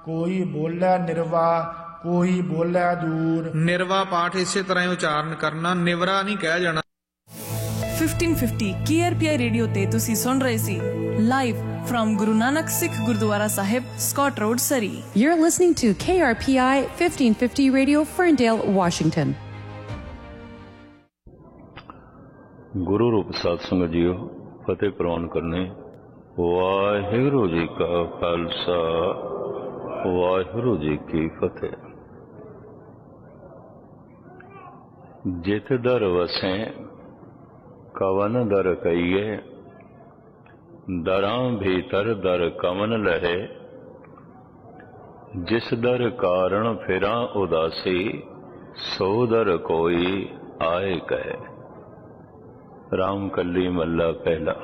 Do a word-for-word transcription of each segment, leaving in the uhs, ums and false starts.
कोई बोले निर्वा कोई बोले दूर। निर्वा पाठ इसे तरह उच्चारण करना, निवरा नहीं कह जाना। फिफ्टीन फिफ्टी के आर पी आई रेडियो ते तुसी सुन रहे सी live from Guru Nanak Sikh gurdwara Sahib, Scott road, Surrey. You're listening to K R P I fifteen fifty Radio, Ferndale, Washington. गुरु रूप साध संगत जीओ, फतेह प्रवान करने। वाहिगुरु जी का खालसा, वाहिगुरु जी की फतेह। जित दर वसें कवन दर कहिए, दरां भीतर दर कवन लहे। जिस दर कारण फिरां उदासी, सो दर कोई आए कहे। राम कली मल्ला पहला।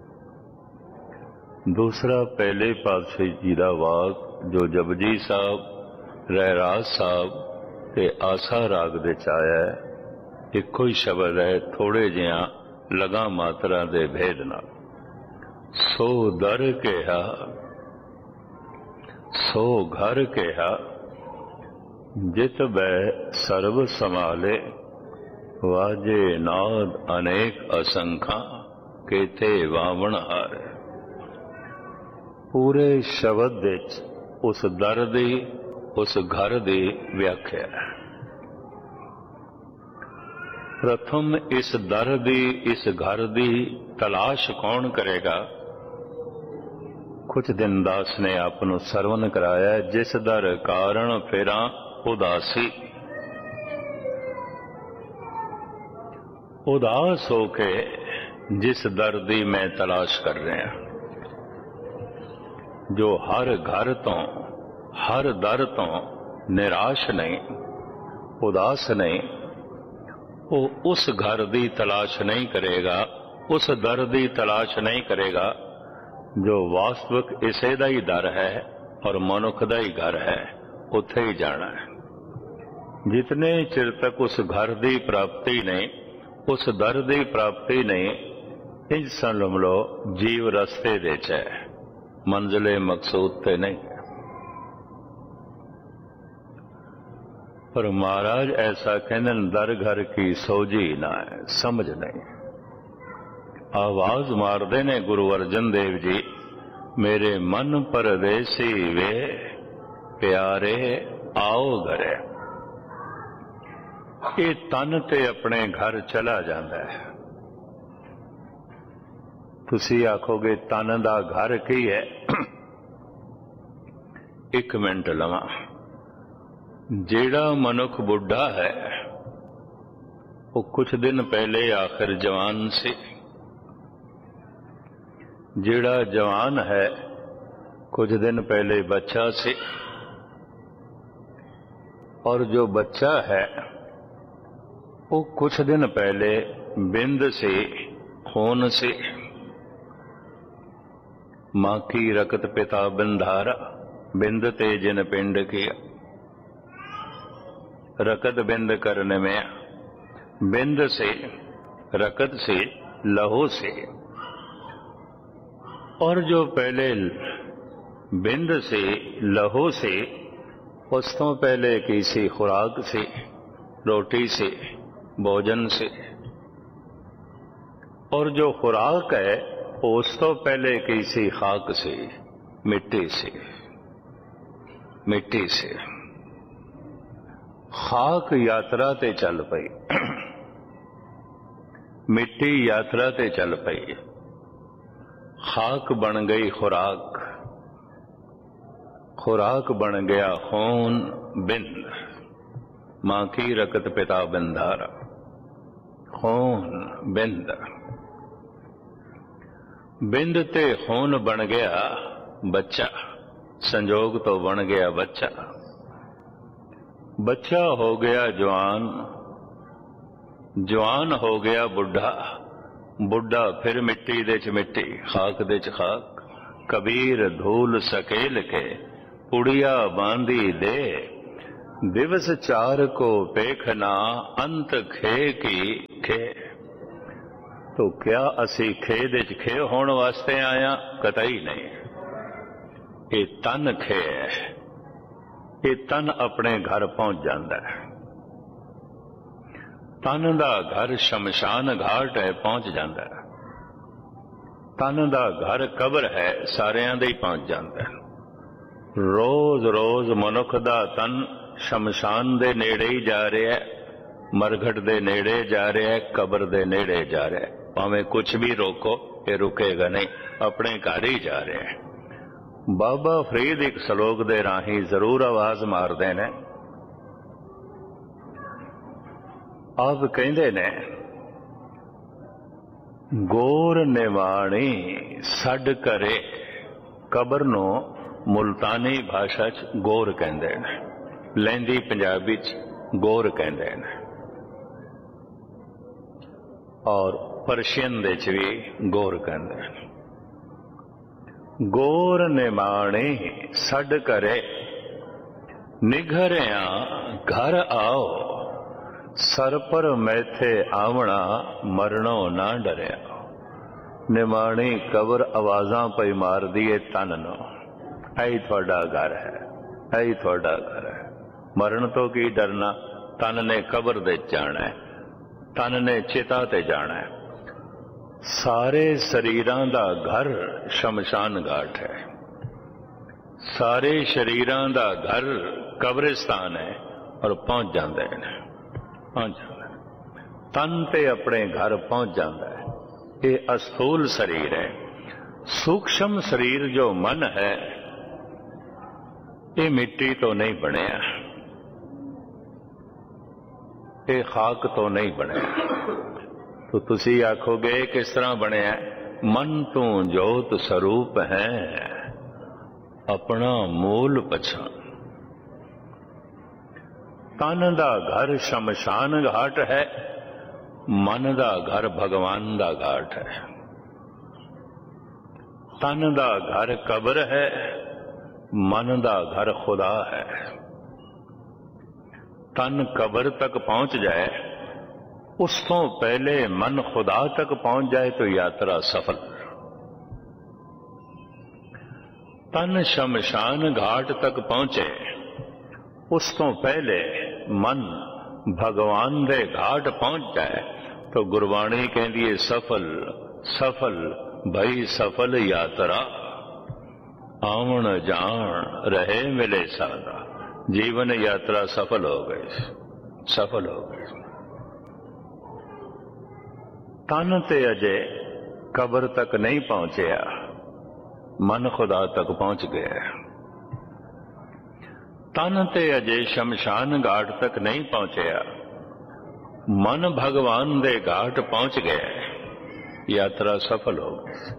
दूसरा पहले पातशाही जी दा वाक जो जपजी साहब, रहराज साहब ते आसा राग दे च आया है। इक्को ही शब्द है, थोड़े जिहा लगा मात्रा दे भेद नाल। सो दर कहा, सो घर कहा, जित बै सर्व संभाले। वाजे नाद अनेक असंखा, केते वावण हार। पूरे शब्द विच उस दर दी, उस घर दी व्याख्या है। प्रथम इस दर दी, इस घर दी तलाश कौन करेगा? कुछ दिन दास ने आपनों सरवण कराया, जिस दर कारण फिरा उदासी। उदास होके जिस दर दी मैं तलाश कर रहे हैं, जो हर घर तो, हर दर तो निराश नहीं, उदास नहीं, वो उस घर दी तलाश नहीं करेगा, उस दर दी तलाश नहीं करेगा जो वास्तविक इसे दा ही दर है और मनुख दा ही घर है, उत्थे ही जाना है। जितने चिर तक उस घर दी प्राप्ति नहीं, उस दर दी प्राप्ति नहीं, इंज समझ लो जीव रस्ते दे च है, मंजिले मकसूद ते नहीं। पर महाराज ऐसा कहने, दर घर की सोझी ना है, समझ नहीं। आवाज मारते ने गुरु अर्जन देव जी, मेरे मन परदेसी वे प्यारे आओ घरे। ये तन ते अपने घर चला जाता है। तुसी आखोगे तन दा घर की है? एक मिनट लवा। जेड़ा मनुख बुढ़ा है वो कुछ दिन पहले आखिर जवान से, जेड़ा जवान है कुछ दिन पहले बच्चा से, और जो बच्चा है वो कुछ दिन पहले बिंद से, खून से। मां की रकत पिता बंधारा, बिंद ते जिन पिंड किया। रकत बिंद करने में, बिंद से, रकत से, लहू से। और जो पहले बिंद से, लहू से, उस तो पहले किसी खुराक से, रोटी से, भोजन से। और जो खुराक है उस तो पहले किसी खाक से, मिट्टी से, मिट्टी से। खाक यात्रा ते चल पई, मिट्टी यात्रा ते चल पई, खाक बन गई खुराक, खुराक बन गया खून बिंद। मां की रकत पिता बंधारा, खून बिंद। बिंद ते खून बन गया बच्चा, संजोग तो बन गया बच्चा। बच्चा हो गया जवान, जवान हो गया बुढ़ा, बुढ़ा फिर मिट्टी दे च मिट्टी, खाक दे च खाक। कबीर धूल सकेल के पुड़िया बांधी दे, दिवस चार को पेखना अंत खे की खे। तो क्या असी खे दे च खे होने वास्ते आया? कतई नहीं। ये तन खे है, ਇਹ ਤਨ ਆਪਣੇ ਘਰ ਪਹੁੰਚ ਜਾਂਦਾ ਹੈ। ਤਨ ਦਾ ਘਰ ਸ਼ਮਸ਼ਾਨ ਘਾਟ ਹੈ, ਪਹੁੰਚ ਜਾਂਦਾ ਹੈ। ਤਨ ਦਾ ਘਰ ਕਬਰ ਹੈ, ਸਾਰਿਆਂ ਦੇ ਹੀ ਪਹੁੰਚ ਜਾਂਦਾ ਹੈ। ਰੋਜ਼ ਰੋਜ਼ ਮਨੁੱਖ ਦਾ ਤਨ ਸ਼ਮਸ਼ਾਨ ਦੇ ਨੇੜੇ ਹੀ ਜਾ ਰਿਹਾ ਹੈ, ਮਰਘਟ ਦੇ ਨੇੜੇ ਜਾ ਰਿਹਾ ਹੈ, ਕਬਰ ਦੇ ਨੇੜੇ ਜਾ ਰਿਹਾ ਹੈ। ਭਾਵੇਂ ਕੁਛ ਵੀ ਰੋਕੋ, ਇਹ ਰੁਕੇਗਾ ਨਹੀਂ, ਆਪਣੇ ਘਰ ਹੀ ਜਾ ਰਿਹਾ ਹੈ। ਬਾਬਾ ਫਰੀਦ ਇੱਕ ਸਲੋਕ ਦੇ ਰਾਹੀਂ ਜ਼ਰੂਰ ਆਵਾਜ਼ ਮਾਰਦੇ ਨੇ। ਆਪ ਕਹਿੰਦੇ ਨੇ, ਗੋਰ ਨਿਵਾਣੀ ਛੱਡ ਕਰੇ। ਕਬਰ ਨੂੰ ਮੁਲਤਾਨੀ ਭਾਸ਼ਾ 'ਚ ਗੋਰ ਕਹਿੰਦੇ ਨੇ, ਲਹਿੰਦੀ ਪੰਜਾਬੀ 'ਚ ਗੋਰ ਕਹਿੰਦੇ ਨੇ, ਔਰ ਪਰਸ਼ੀਅਨ ਦੇ 'ਚ ਵੀ ਗੋਰ ਕਹਿੰਦੇ ਨੇ। ਗੋਰ ਨਿਮਾਣੇ ਛੱਡ ਕਰੇ, ਨਿਘਰਿਆ ਘਰ ਆਓ। ਸਰ ਪਰ ਮੈਥੇ ਆਵਣਾ, ਮਰਨੋਂ ਨਾ ਡਰਿਆ। ਨਿਮਾਣੀ ਕਬਰ ਆਵਾਜ਼ਾਂ ਪਈ ਮਾਰਦੀ ਏ ਤਨ ਨੂੰ, ਐ ਤੁਹਾਡਾ ਘਰ ਹੈ, ਐ ਤੁਹਾਡਾ ਘਰ ਹੈ। ਮਰਨ ਤੋਂ ਕੀ ਡਰਨਾ, ਤਨ ਨੇ ਕਬਰ ਦੇ ਜਾਣਾ ਹੈ, ਤਨ ਨੇ ਚਿਤਾ ਤੇ ਜਾਣਾ ਹੈ। ਸਾਰੇ ਸਰੀਰਾਂ ਦਾ ਘਰ ਸ਼ਮਸ਼ਾਨ ਘਾਟ ਹੈ, ਸਾਰੇ ਸਰੀਰਾਂ ਦਾ ਘਰ ਕਬਰਿਸਤਾਨ ਹੈ, ਔਰ ਪਹੁੰਚ ਜਾਂਦੇ ਨੇ, ਪਹੁੰਚ ਜਾਂਦਾ ਤਨ ਤੇ ਆਪਣੇ ਘਰ ਪਹੁੰਚ ਜਾਂਦਾ ਹੈ। ਇਹ ਅਸਥੂਲ ਸਰੀਰ ਹੈ। ਸੂਖਸ਼ਮ ਸਰੀਰ ਜੋ ਮਨ ਹੈ, ਇਹ ਮਿੱਟੀ ਤੋਂ ਨਹੀਂ ਬਣਿਆ, ਇਹ ਖਾਕ ਤੋਂ ਨਹੀਂ ਬਣਿਆ। तो तुसी आखोगे किस तरह बनया? मन तू जोत स्वरूप है, अपना मूल पछान। तन दा घर शमशान घाट है, मन दा घर भगवान दा घाट है। तन दा घर कब्र है, मन दा घर खुदा है। तन कब्र तक पहुंच जाए, उस तो पहले मन खुदा तक पहुंच जाए तो यात्रा सफल। तन शमशान घाट तक पहुंचे, उस तो पहले मन भगवान दे घाट पहुंच जाए तो गुरबाणी कहती है सफल सफल भई सफल यात्रा। आवन जान रहे मिले सादा, जीवन यात्रा सफल हो गई, सफल हो गई। तन ते अजे कब्र तक नहीं पहुंचया, मन खुदा तक पहुंच गया। तन ते अजे शमशान घाट तक नहीं पहुंचया, मन भगवान दे घाट पहुंच गया, यात्रा सफल हो गई।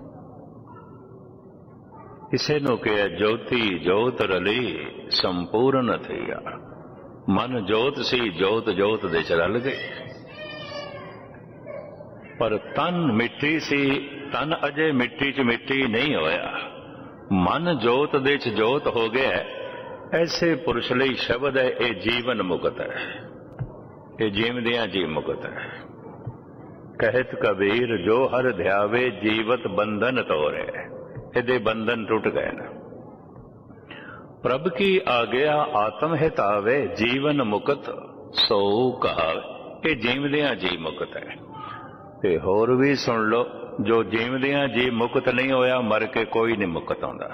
इसे नु कहा ज्योति जोत रली संपूर्ण थिया। मन जोत सी, जोत जोत दे च रल गई, पर तन मिट्टी सी, तन अजे मिट्टी च मिट्टी नहीं होया। मन जोत दे च जोत हो गया। ऐसे पुरुष लई शब्द है, ये जीवन मुक्त है, ये जीवदियां जी मुक्त है। कहत कबीर जो हर ध्यावे, जीवत बंधन तोरे। इहदे बंधन टूट गए न। प्रभ की आज्ञा आत्म हितावे, जीवन मुक्त सो कहावे। ये जीवदियां जी मुक्त है। ते होर भी सुन लो, जो जीवदियां जी मुक्त नहीं होया, मर के कोई नहीं मुक्त आंदा।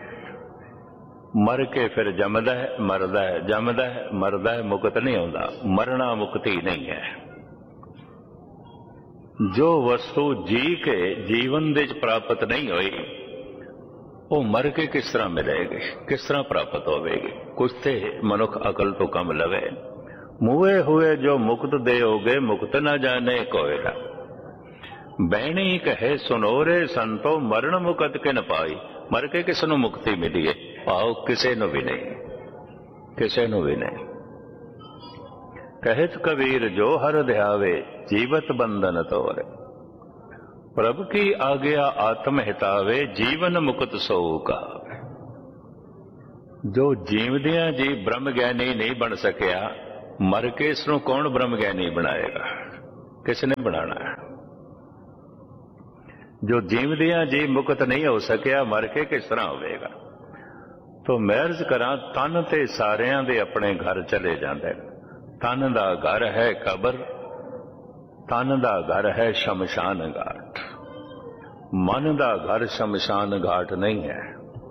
मर के फिर जमदा है, मरदा है, जमदा है, मरदा है, मुक्त नहीं आंदा। मरना मुक्ति नहीं है। जो वस्तु जी के जीवन दे प्राप्त नहीं हुई, वो मर के किस तरह मिलेगी, किस तरह प्राप्त होगी? कुछ ते मनुख अकल तो कम लवे। मुए हुए जो मुक्त दे होगे, मुक्त न जाने कोयला। बहनी कहे सुनोरे संतो, मरण मुकत के न पाई। मर के किस नू मुक्ति मिली है? आओ किसे नू भी नहीं, किसे नू भी नहीं। कहत कबीर जो हर ध्यावे, जीवत बंधन तोरे। प्रभु की आज्ञा आत्म हितावे, जीवन मुक्त सो कहावे। जो जीवदियां जी ब्रह्म ज्ञानी नहीं बन सकिया, मर के इसनू कौन ब्रह्म ज्ञानी बनाएगा? किसने बनाना है? जो जीवदियां जी मुक्त नहीं हो सकिया, मर के किस तरह होगा? तो मैं अर्ज करा तन ते सारियां दे अपने घर चले जाते। तन दा घर है कबर, तन दा घर है शमशान घाट, मन दा घर शमशान घाट नहीं है।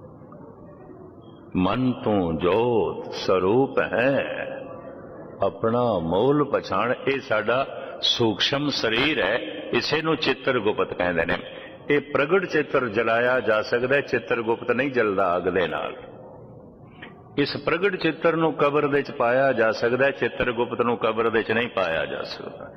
मन तू जोत स्वरूप है, अपना मोल पछाण। ये साडा सूक्ष्म शरीर है, इसे नूं चित्रगुप्त कहंदे ने। ये प्रगट चित्र जलाया जा सकता है, चित्रगुप्त नहीं जलदा अग दे नाल। इस प्रगट चित्र नूं कबर दे च पाया जा सकता है, चित्रगुप्त नूं कबर दे च नहीं पाया जा सकता।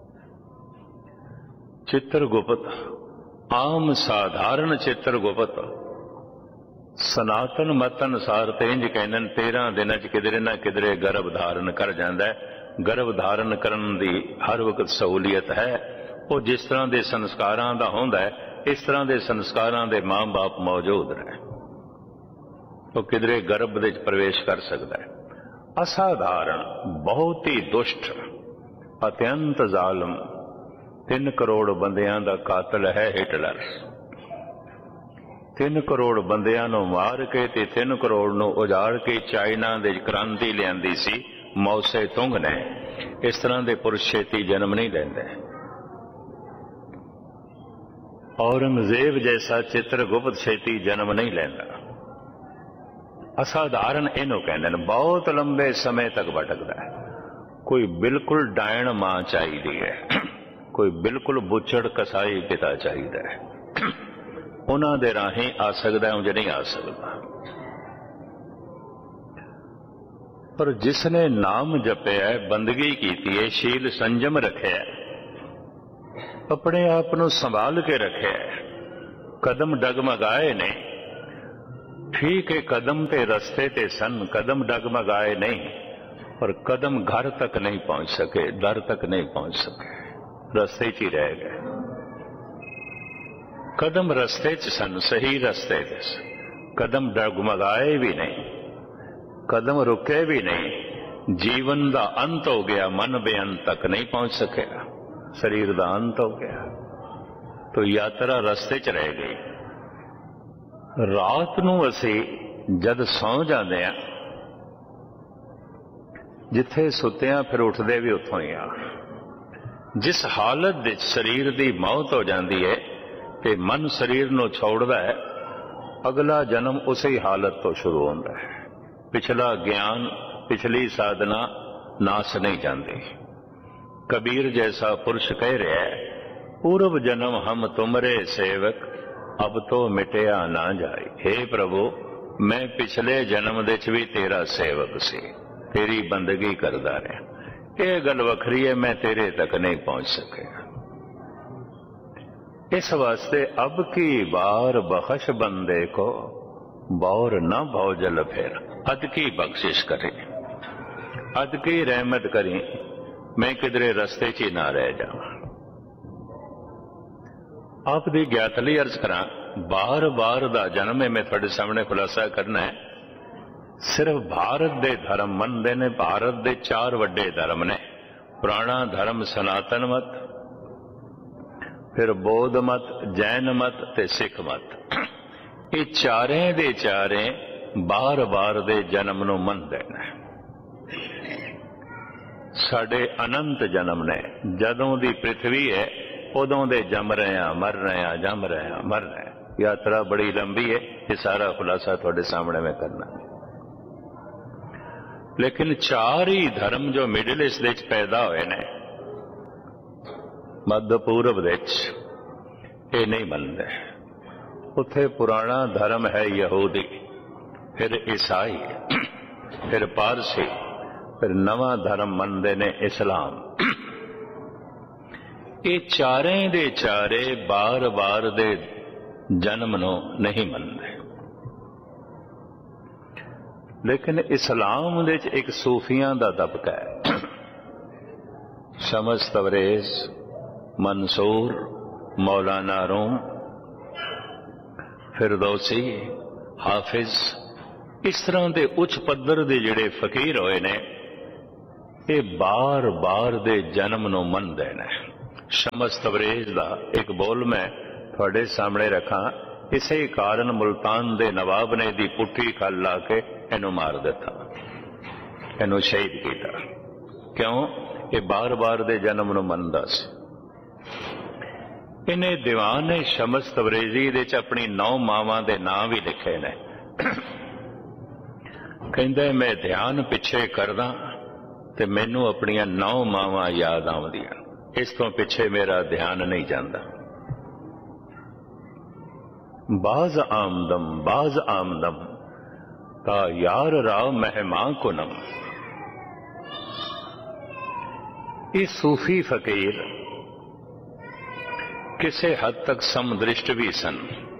चित्रगुप्त आम साधारण चित्रगुप्त सनातन मत अनुसार ते इंज कहंदे ने तेरह दिन च किधरे ना किधरे गर्भ धारण कर जांदा है। गर्भ धारण करन दी हर वक्त सहूलियत है। वो जिस तरह के संस्कारां दा होंदा है, इस तरह के संस्कारां दे मां बाप मौजूद रहे, वो किधरे गर्भ दे प्रवेश कर सकता है। असाधारण बहुत ही दुष्ट अत्यंत जालम तीन करोड़ बंदियां दा कातल है हिटलर। तीन करोड़ बंदियां नूं मार के ते तीन करोड़ नूं उजाड़ के चाइना दे क्रांति लियांदी सी मौसे तुंग ने। इस तरह के पुरुष छेती जन्म नहीं लेंदे। औरंगजेब जैसा चित्रगुप्त छेती जन्म नहीं लेंदा। असाधारण इनू कहते हैं, बहुत लंबे समय तक भटकता है। कोई बिल्कुल डायण मां चाहिए है, कोई बिल्कुल बुचड़ कसाई पिता चाहिए है, उन्हां दे राही आ सकता है, उंज नहीं आ सकता। पर जिसने नाम जपिया है, बंदगी की है, शील संजम रखे, अपने आप को संभाल के रखे, कदम डगमगाए ने। ठीक है, कदम ते रस्ते ते सन, कदम डगमगाए नहीं, और कदम घर तक नहीं पहुंच सके, दर तक नहीं पहुंच सके, रस्ते च ही रह गए। कदम रस्ते च सन, सही रस्ते च, कदम डगमगाए भी नहीं, कदम रुके भी नहीं। जीवन का अंत हो गया, मन बेअंत तक नहीं पहुंच सकेगा, शरीर का अंत हो गया, तो यात्रा रस्ते च रह गई। रात नूं असी जद सौ जाते हैं, जिथे सुत्तियां फिर उठते भी उतों ही आ। जिस हालत दे शरीर की मौत हो जाती है ते मन शरीर नूं छोड़दा है, अगला जन्म उसी हालत तो शुरू होता है। पिछला ज्ञान, पिछली साधना नाश नहीं जाती। कबीर जैसा पुरुष कह रहा है, पूर्व जन्म हम तुमरे सेवक, अब तो मिटिया ना जाए। हे प्रभु, मैं पिछले जन्म दे च भी तेरा सेवक सी, तेरी बंदगी करदा रहा। यह गल वखरी है, मैं तेरे तक नहीं पहुंच सकेगा। इस वास्ते अब की बार बख्श बंदे को, बौर न भौजल फिर, अद की बख्शिश करे, अद की रहमत करी, मैं किधरे रस्ते च ना रह जावां। आप दी ज्ञात लई अर्ज करा, बार बार दा जन्म है, मैं थोड़े सामने खुलासा करना है। सिर्फ भारत दे धर्म मनदे ने, भारत दे चार वड्डे धर्म ने, पुराना धर्म सनातन मत, फिर बौद्ध मत, जैन मत ते सिख मत। ये चारे दे चारे बार बार दे जन्म नूं मनदे ने। साडे अनंत जन्म ने, जदों दी पृथ्वी है उदों दे जम रहे हैं, मर रहे हैं, जम रहे हैं, मर रहे हैं। यात्रा बड़ी लंबी है, ये सारा खुलासा थोड़े सामने में करना है। लेकिन चार ही धर्म जो मिडिल ईस्ट दे पैदा हुए ने, मध्य पूर्व दे ये नहीं मनते। उत्थे पुराना धर्म है यहूदी, फिर ईसाई, फिर पारसी, फिर नवा धर्म मनते ने इस्लाम। ये चारे दे चारे बार बार दे जन्म नूं नहीं मनते। लेकिन इस्लाम दे एक सूफियां दा तबका है, शमस तबरेज, मंसूर, मौलाना रूम, फिरदौसी, हाफिज, इस तरह के उच्च पद्धर के जिहड़े फकीर होए ने, ये बार बार दे जन्म नूं मनदे ने। शमस तबरेज दा एक बोल मैं थोड़े सामने रखा, इसे कारण मुल्तान दे नवाब ने दी पुट्ठी खल ला के इनू मार दिता, इनू शहीद किया। क्यों? ये बार बार दे जन्म नू मनदा सी। इन्हें दीवान ने शमस तबरेजी दे च अपनी नौ मावां दे नाम भी लिखे ने। कहंदे मैं ध्यान पिछे करदा ते मैनू अपनियां नौ मावां याद आउंदियां, इस तो पिछे मेरा ध्यान नहीं जाता। बाज आमदम बाज आमदम ता यार राव मेहमां कुनम। ये सूफी फकीर किसी हद तक समदृष्ट भी सन।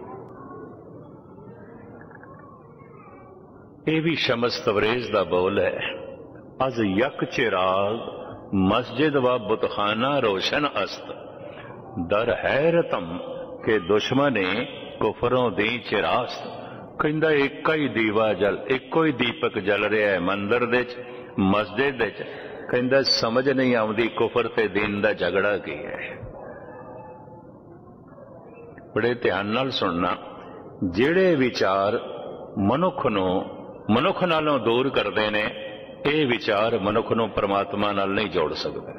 ये भी शमस तबरेज दा बोल है, अज यक चिराग मस्जिद व बुतखाना रोशन अस्त, दर हैरतम के दुश्मने कुफरों दी चिरास्त। कहंदा एक ही दीवा जल, एक ही दीपक जल रहा है मंदिर दे मस्जिद दे। कहंदा समझ नहीं आउंदी कुफर ते दीन दा झगड़ा की है। बड़े ध्यान नाल सुनना, जेड़े विचार मनुख नू मनुख नालों दूर करते ने, ये विचार मनुख नू परमात्मा नाल नहीं जोड़ सकते।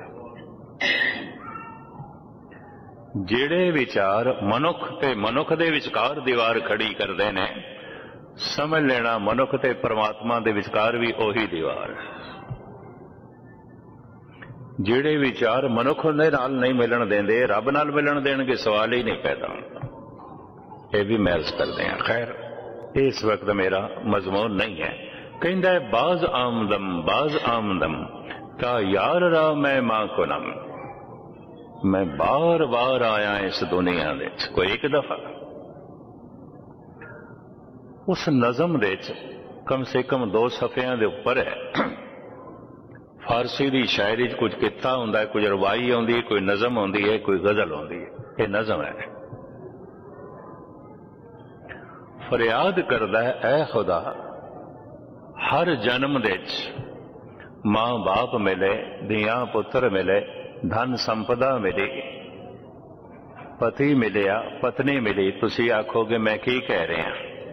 जेड़े विचार मनुख ते मनुख दे विचकार दीवार खड़ी करते ने, समझ लेना मनुख ते परमात्मा दे विचकार भी ओही दीवार। जेड़े विचार मनुख दे नाल नहीं मिलन देंदे, रब नाल मिलन देणगे, सवाल ही नहीं पैदा होता। ये भी महज करते हैं। खैर, इस वक्त मेरा मजमून नहीं है। कहंदा है बाज आमदम बाज आमदम ता यार रा मैं मां को नम। मैं बार बार आया इस दुनिया दे, कोई एक दफा। उस नज़म दे कम से कम दो सफियां दे उपर है। फारसी दी शायरी च कुछ किता हुंदा है, कुछ रवाई आउंदी है, कोई नज़म आउंदी है, कोई गजल आउंदी है। ये नज़म है। फरियाद करदा है, ऐ खुदा हर जन्म दे मां बाप मिले, धियां पुत्र मिले, धन संपदा मिली, पति मिलिया, पत्नी मिली। तुसी आखोगे मैं की कह रहा।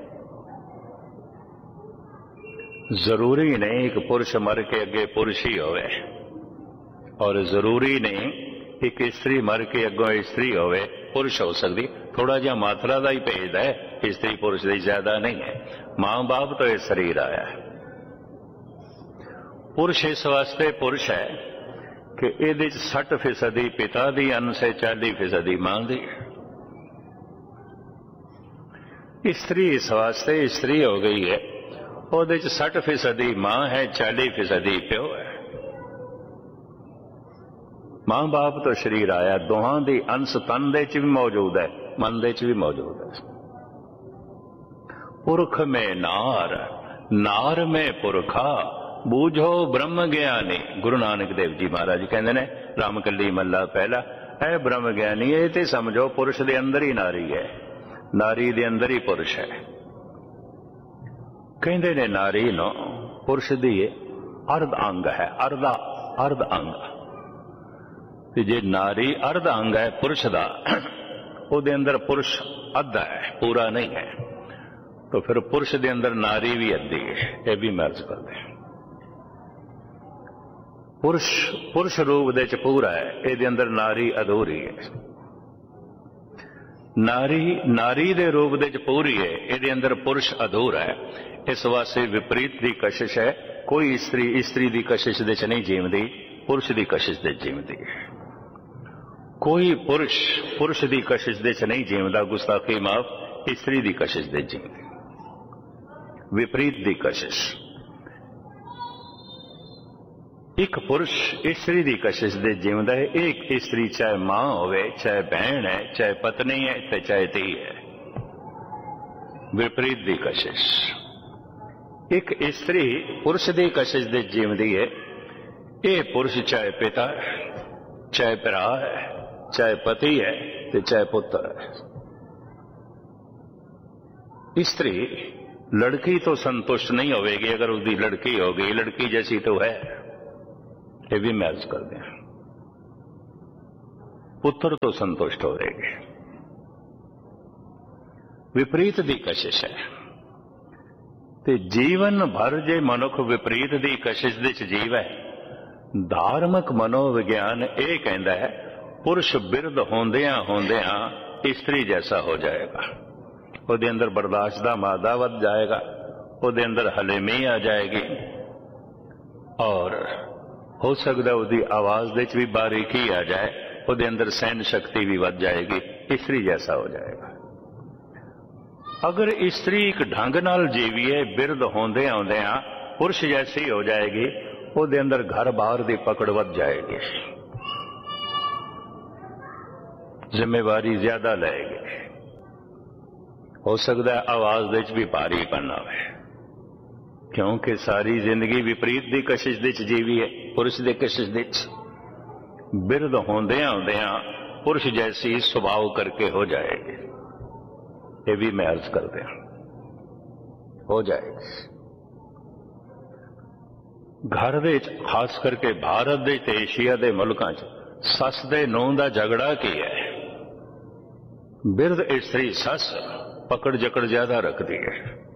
जरूरी नहीं एक पुरुष मर के अगे पुरुष ही होवे, और जरूरी नहीं एक स्त्री मर के अगों स्त्री होवे पुरुष हो सकती। थोड़ा जिहा मात्रा का ही भेद है, स्त्री पुरुष की ज्यादा नहीं है। मां बाप तो यह शरीर आया है। पुरुष इस वास्ते पुरुष है कि ये सठ फीसदी पिता दी अन से चाली फीसदी मां दी। स्त्री इस वास्ते स्त्री हो गई है, वो सठ फीसदी मां है, चाली फीसदी प्यो है। मां बाप तो शरीर आया, दोहां दी अंश तन दे च भी मौजूद है, मन दे च भी मौजूद है। पुरख में नार, नार में पुरखा, बूझो ब्रह्म ज्ञानी। गुरु नानक देव जी महाराज कहते ने रामकली मल्ला पहला, ऐ ब्रह्म ज्ञानी ये ते समझो पुरुष दे अंदर ही नारी है, नारी दे अंदर ही पुरुष है। कहते ने नारी नो पुरुष दी अर्ध अंग है, अर्धा अर्ध अंग। जे नारी अर्ध अंग है पुरुष दा, ਉਹਦੇ अंदर पुरुष अद्धा है, पूरा नहीं है, तो फिर पुरुष के अंदर नारी भी अद्धी है। यह भी मर्ज करते हैं। पुरुष पुरुष रूप दे च पूरा है, ये अंदर नारी अधूरी है। नारी नारी दे रूप दे च पूरी है, ये अंदर पुरुष अधूरा है। इस वास्ते विपरीत की कशिश है। कोई स्त्री स्त्री की कशिश दे च नहीं जीवती, पुरुष की कशिश दे जीवती है। कोई पुरुष पुरुष की कशिश दे च नहीं जीवता, गुस्ताखी माफ, स्त्री की कशिश दे जीवती। विपरीत की कशिश। एक पुरुष स्त्री की कशिश दे जीवता है। एक स्त्री चाहे मां होवे, चाहे बहन है, चाहे पत्नी है, चाहे धी है। विपरीत की कशिश। एक स्त्री पुरुष की कशिश दे जीवती है। ये पुरुष चाहे पिता है, चाहे भरा है, चाहे पति है, तो चाहे पुत्र है। स्त्री लड़की तो संतुष्ट नहीं होगी अगर उसकी लड़की होगी, लड़की जैसी तो है, ये भी मैच कर दें। पुत्र तो संतुष्ट हो रहेंगे। विपरीत दी कशिश है। ते जीवन भर जे मनुख विपरीत दी कशिश दे च जीव है, धार्मिक मनोविज्ञान ये कहता है पुरुष बिरध होंदियां होंदियां इस्त्री जैसा हो जाएगा। ਉਹਦੇ अंदर बर्दाश्त का मादा वध जाएगा, ਉਹਦੇ अंदर हलेमी आ जाएगी, और हो सकता उसकी आवाज दे भी बारीकी आ जाए, ਉਹਦੇ अंदर सहन शक्ति भी वध जाएगी, इस्त्री जैसा हो जाएगा। अगर इस्त्री एक ढंग नाल जीवीए बिरध होंदे आउंदियां पुरुष जैसी हो जाएगी, ਉਹਦੇ अंदर घर बाहर की पकड़ वध जाएगी, जिम्मेवारी ज्यादा लेगी, हो सकता है आवाज दे भी भारीपन आवे, क्योंकि सारी जिंदगी विपरीत दी कशिश दे जीवी है। पुरुष दे कशिश दे बिरध होंदियां होंदियां पुरुष जैसी स्वभाव करके हो जाएगी, ये भी मैं अर्ज कर दिया, हो जाएगी। घर दे खास करके भारत दे ते एशिया दे मुल्कां च सस दे नूंह दा झगड़ा की है। बिरध इस्त्री सस पकड़ जकड़ ज्यादा रखती है,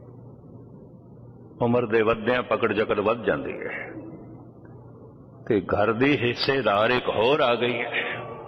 उम्र दे वधियां पकड़ जकड़ वध जाती है, ते घर दी हिस्सेदार एक होर आ गई है,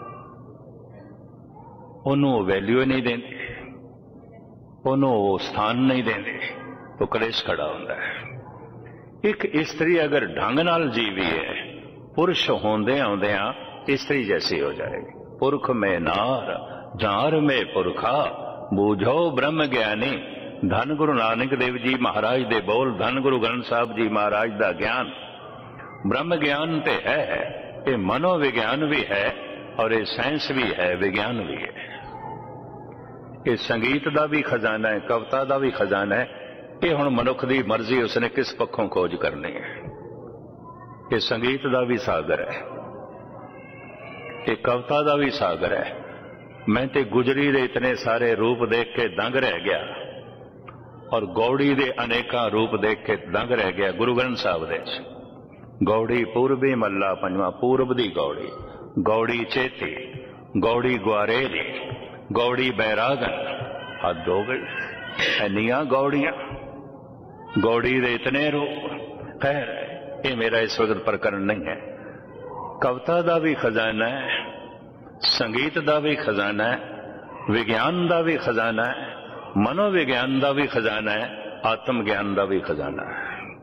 उन्होंने वैल्यू नहीं देंदी, उन्होंने स्थान नहीं देंदी, तो कलेश खड़ा होता है। एक स्त्री अगर ढंग नाल जीवी है, पुरुष होंदे आउंदियां स्त्री जैसी हो जाएगी। पुरख में नार जार में पुरखा बूझो ब्रह्म ज्ञानी, धन गुरु नानक देव जी महाराज दे बोल, धन गुरु ग्रंथ साहब जी महाराज दा ज्ञान। ब्रह्म ज्ञान ते है, ये मनोविज्ञान भी है और ये साइंस भी है, विज्ञान भी है। ये संगीत का भी खजाना है, कविता का भी खजाना है। ये हुण मनुख की मर्जी उसने किस पक्षों खोज करनी है। ये संगीत का भी सागर है, ये कविता का भी सागर है। मैं ते गुजरी दे इतने सारे रूप देख के दंग रह गया, और गौड़ी दे अनेका रूप देख के दंग रह गया। गुरु ग्रंथ साहब दे गौड़ी पूर्वी मल्ला पंजवा, पूर्व दी गौड़ी, गौड़ी चेती, गौड़ी ग्वारेरी, गौड़ी बैरागन, हद हो गई। इनिया गौड़ियां, गौड़ी दे इतने रूप। खैर ये मेरा इस वक्त प्रकरण नहीं है। कविता का भी खजाना है, संगीत का भी खजाना है, विज्ञान का भी खजाना है, मनोविज्ञान का भी खजाना है, आत्म ज्ञान का भी खजाना है।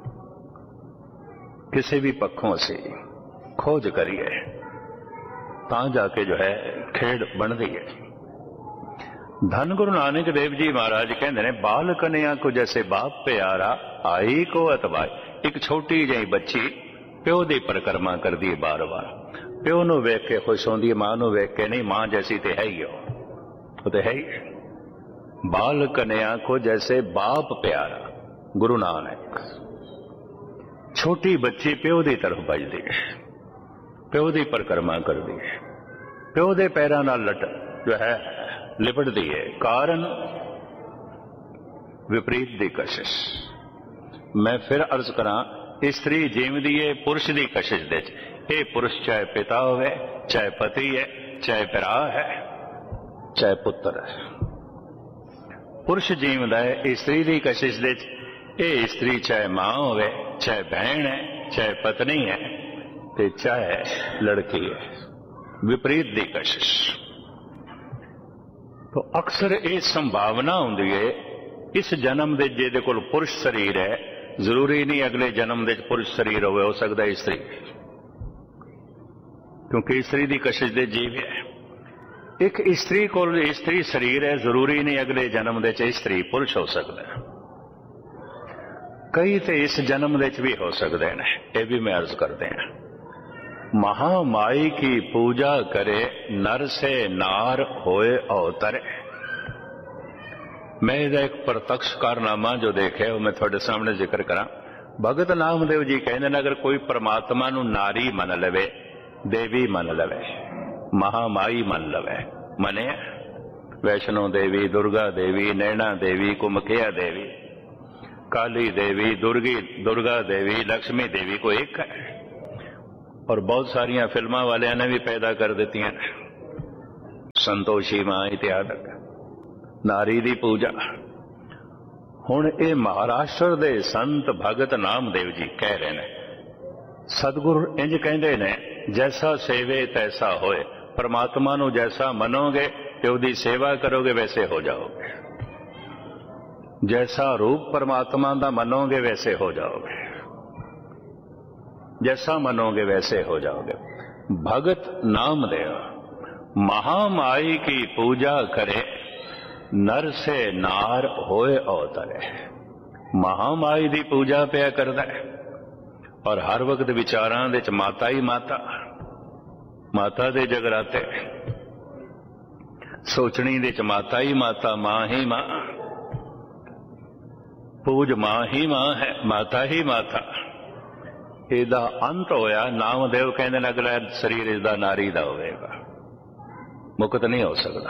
किसी भी पक्षों से खोज करिए तां जाके जो है खेड बनती है। धन गुरु नानक देव जी महाराज कहते हैं, बाल कन्या को जैसे बाप प्यारा आई को अतवाई। एक छोटी जी बच्ची प्यो की परिक्रमा कर दी बार बार, प्यो नूं वेख के खुश होंदी है, मां नूं वेख के नहीं। मां जैसी तो है ही हो, वो तो है ही। बाल कन्या को जैसे बाप प्यारा, गुरु नानक। छोटी बच्ची प्यो की तरफ बजदी है, प्यो की परिक्रमा करती है, प्यो के पैरों नाल लट जो है लिपटती है। कारण विपरीत दी कशिश। मैं फिर अर्ज करा, स्त्री जीवदी है पुरुष की कशिश दे। ये पुरुष चाहे पिता होवे, चाहे पति है, चाहे भरा है, चाहे पुत्र है। पुरुष जीवदा है स्त्री की कशिश दे। ये स्त्री चाहे मां होवे, चाहे बहन है, चाहे पत्नी है, ते चाहे लड़की है। विपरीत दी कशिश। तो अक्सर ये संभावना होंदी है इस जन्म दे जेदे कोल पुरुष शरीर है, जरूरी नहीं अगले जन्म दे पुरुष शरीर होवे, हो सकता है स्त्री, क्योंकि स्त्री की कशिश दे जीव है। एक स्त्री कोल स्त्री शरीर है, जरूरी नहीं अगले जन्म दे स्त्री पुरुष हो सकता है। कई तो इस जन्म दे भी हो सकते हैं, ये भी मैं अर्ज करते हैं। महामाई की पूजा करे नर से नार होए अवतरे। मैं इसका एक प्रत्यक्ष कारनामा जो देखे वो मैं थोड़े सामने जिक्र करा। भगत नामदेव जी कहते हैं, अगर कोई परमात्मा नू नारी मन लवे, देवी मन लवे, महामाई मन लवे, मने वैष्णो देवी, दुर्गा देवी, नैना देवी, कुमकिया देवी, काली देवी, दुर्गी दुर्गा देवी, लक्ष्मी देवी को एक है। और बहुत सारिया फिल्मा वाले ने भी पैदा कर देती हैं, संतोषी मां इत्यादि। नारी दी पूजा। हुण ये महाराष्ट्र दे संत भगत नामदेव जी कह रहे ने, सतगुरु इंज कहंदे ने, जैसा सेवे तैसा होए। परमात्मा नूं जैसा मनोगे ते उहदी सेवा करोगे वैसे हो जाओगे। जैसा रूप परमात्मा दा मनोगे वैसे हो जाओगे, जैसा मनोगे वैसे हो जाओगे। भगत नामदेव महामाई की पूजा करे, नर से नार होए अवतरे। महामाई दी पूजा पिया करदा है और हर वक्त विचारां दे च माता ही माता, माता दे जगराते, सोचनी दे च माता ही माता, मां ही मां, पूज मां ही मां है, माता ही माता। ਇਹਦਾ अंत होया। नामदेव कहते ने अगला शरीर इसका नारी का होगा, मुक्त नहीं हो सकता।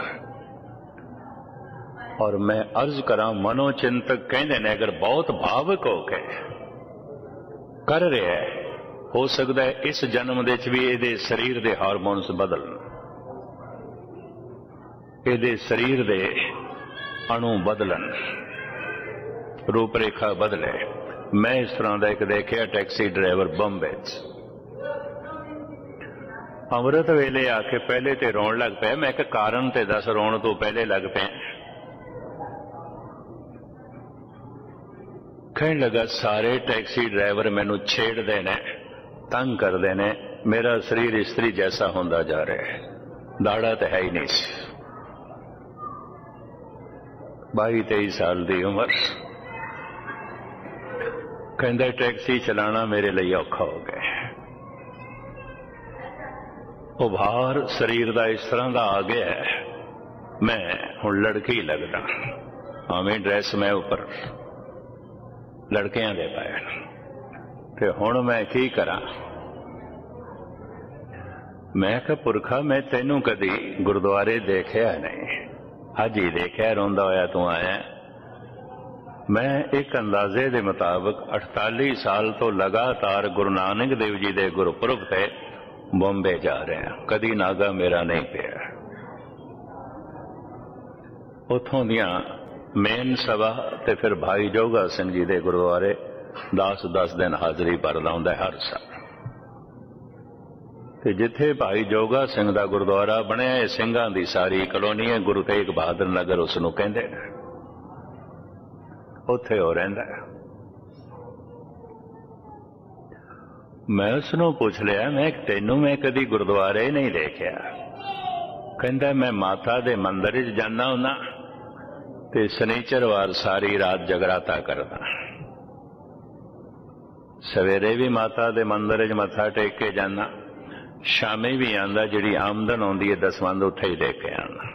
और मैं अर्ज करा, मनोचिंतक कहते ने अगर बहुत भावुक होके कर रहा है, हो सकता है इस जन्म दे भी ये शरीर के हारमोन्स बदलन, ये शरीर के अणु बदलन, रूपरेखा बदले। मैं इस तरह का एक देखिया टैक्सी ड्राइवर बंबे अमृत वेले आके पहले तो रोन लग पाया। मैं एक कारण ते दस रोन तो पहले लग पे। कहने लगा सारे टैक्सी ड्राइवर मैनू छेड़ते ने, तंग करते ने, मेरा शरीर स्त्री जैसा होंदा जा रहा है, दाड़ा तो है ही नहीं। बाई तेईस साल की उम्र, कहता टैक्सी चलाना मेरे लिए औखा हो गया। उभार शरीर का इस तरह का आ गया है, मैं हुण लड़की लगदा। आवें ड्रैस मैं उपर लड़कियां दे पाए, ते हुण मैं की करा। मैं कहा पुरखा, मैं तेनू कदी गुरुद्वारे देखिया नहीं, अज ही देखिया रोंदा होया तू आया। मैं एक अंदाजे के मुताबिक अड़ताली साल तो लगातार गुरु नानक देव जी के गुरपुरब से बॉम्बे जा रहे हैं, कदी नागा मेरा नहीं पिया। उथों दियां मेन सभा ते फिर भाई जोगा सिंह जी के गुरुद्वारे दस दस दिन हाजरी भरदा हुंदा हर साल। ते जिथे भाई जोगा सिंह का गुरुद्वारा बनया, सिंघां दी सारी कलोनी है, गुरु तेग बहादुर नगर उसनूं कहंदे ने, उत्थे हो रहिंदा है। मैं उसनों पूछ लिया, मैं तेनू मैं कदी गुरुद्वारे नहीं देखिया। कहंदा मैं माता दे मंदिर च जाना हुंदा ते शनिचरवार सारी रात जगराता करदा, सवेरे भी माता दे मंदिर च मत्था टेक के जाना, शामी भी आंदा, जिहड़ी आमदन आउंदी है दसवंध उत्थे ही दे के आना,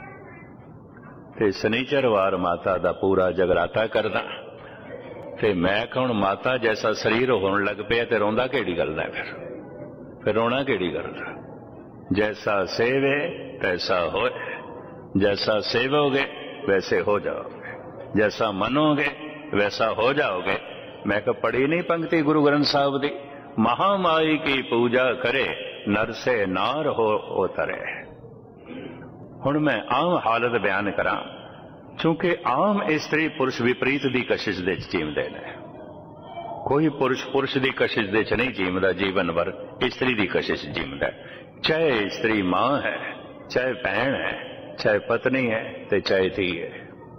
ते शनिचरवार माता दा पूरा जगराता करदा। ते मैं कौन माता जैसा शरीर होने लग पे ते रोंदा केड़ी गल दा, फिर फिर रोना केड़ी गल दा। जैसा सेवे तैसा होए, जैसा सेवोगे वैसे हो जाओगे, जैसा मनोगे वैसा हो जाओगे। मैं कहा पढ़ी नहीं पंक्ति गुरु ग्रंथ साहब दी, महामाई की पूजा करे, नर से नार हो उतरे। हुण मैं आम हालत बयान करा, क्योंकि आम स्त्री पुरुष विपरीत की कशिश दे जीवदे ने। कोई पुरुष पुरुष की कशिश दे नहीं जीवदा, जीवन भर स्त्री की कशिश जीवदा। चाहे स्त्री मां है, चाहे भैन है, चाहे पत्नी है, ते चाहे धी है।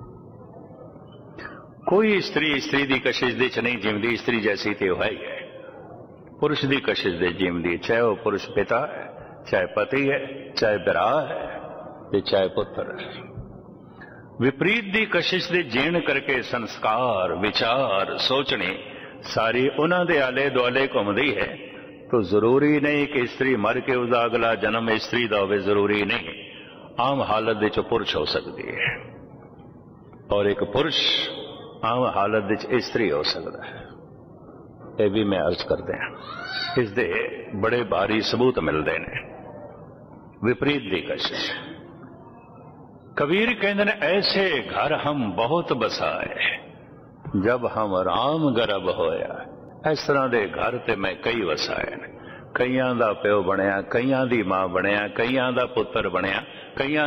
कोई स्त्री स्त्री की कशिश दे नहीं जीवदी, स्त्री जैसी तो है ही है। पुरुष की कशिश दे जीवदी, चाहे वह पुरुष पिता है, चाहे पति है, चाहे बिरा है, चाहे पुत्र है। विपरीत दी कशिश दे जीण करके संस्कार, विचार, सोचनी सारी उन्हां दे आले दुआले घुमदी है। तो जरूरी नहीं कि स्त्री मर के उसका अगला जन्म स्त्री का हो, जरूरी नहीं। आम हालत दे चो पुरुष हो सकती है और एक पुरुष आम हालत दे स्त्री हो सकता है। ये भी मैं अर्ज करते हैं, इस दे बड़े भारी सबूत मिलते हैं। विपरीत दी कशिश, कबीर कहते हैं ऐसे घर हम बहुत बसाए, जब हम राम गर्भ होया। इस तरह के घर ते मैं कई वसाए, कईयां दा प्यो बनया, कईयां दी मां बनया, कईयां दा पुत्र बनया, कईयां